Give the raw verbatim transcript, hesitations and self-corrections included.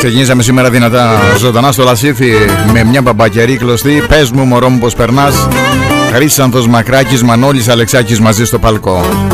Ξεκινήσαμε σήμερα δυνατά ζωντανά στο Λασίθι με μια μπαμπακερή κλωστή. Πες μου μωρό μου πως περνάς. Χρύσανθος Μακράκης, Μανώλης Αλεξάκης μαζί στο παλκό.